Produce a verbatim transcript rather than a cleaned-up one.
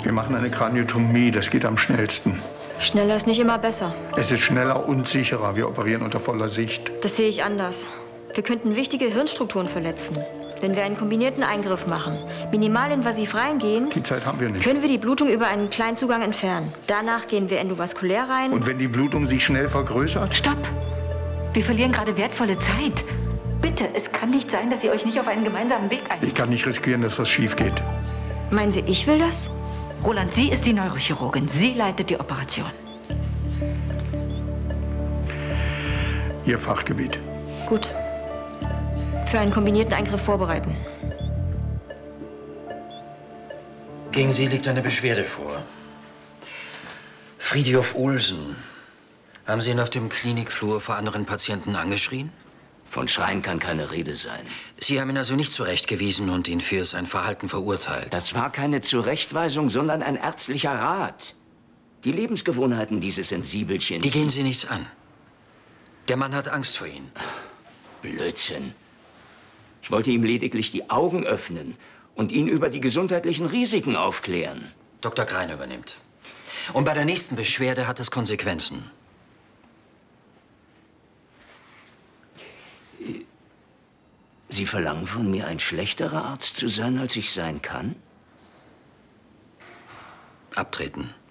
Wir machen eine Kraniotomie, das geht am schnellsten. Schneller ist nicht immer besser. Es ist schneller und sicherer. Wir operieren unter voller Sicht. Das sehe ich anders. Wir könnten wichtige Hirnstrukturen verletzen. Wenn wir einen kombinierten Eingriff machen, minimalinvasiv reingehen, Die Zeit haben wir nicht. können wir die Blutung über einen kleinen Zugang entfernen. Danach gehen wir endovaskulär rein. Und wenn die Blutung sich schnell vergrößert? Stopp! Wir verlieren gerade wertvolle Zeit. Bitte, es kann nicht sein, dass ihr euch nicht auf einen gemeinsamen Weg einigt. Ich kann nicht riskieren, dass was schief geht. Meinen Sie, ich will das? Roland, sie ist die Neurochirurgin. Sie leitet die Operation. Ihr Fachgebiet. Gut. Für einen kombinierten Eingriff vorbereiten. Gegen Sie liegt eine Beschwerde vor. Fridtjof Olsen. Haben Sie ihn auf dem Klinikflur vor anderen Patienten angeschrien? Von Schreien kann keine Rede sein. Sie haben ihn also nicht zurechtgewiesen und ihn für sein Verhalten verurteilt? Das war keine Zurechtweisung, sondern ein ärztlicher Rat. Die Lebensgewohnheiten dieses Sensibelchens... Die gehen Sie nichts an. Der Mann hat Angst vor Ihnen. Blödsinn. Ich wollte ihm lediglich die Augen öffnen und ihn über die gesundheitlichen Risiken aufklären. Doktor Grein übernimmt. Und bei der nächsten Beschwerde hat es Konsequenzen. Sie verlangen von mir, ein schlechterer Arzt zu sein, als ich sein kann? Abtreten.